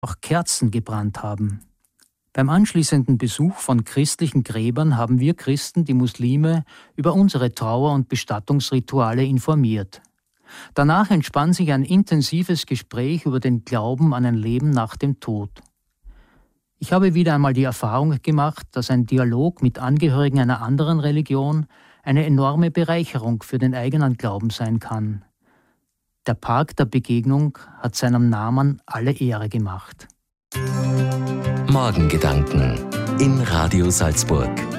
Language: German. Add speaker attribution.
Speaker 1: auch Kerzen gebrannt haben. Beim anschließenden Besuch von christlichen Gräbern haben wir Christen die Muslime über unsere Trauer- und Bestattungsrituale informiert. Danach entspann sich ein intensives Gespräch über den Glauben an ein Leben nach dem Tod. Ich habe wieder einmal die Erfahrung gemacht, dass ein Dialog mit Angehörigen einer anderen Religion eine enorme Bereicherung für den eigenen Glauben sein kann. Der Park der Begegnung hat seinem Namen alle Ehre gemacht.
Speaker 2: Morgengedanken in Radio Salzburg.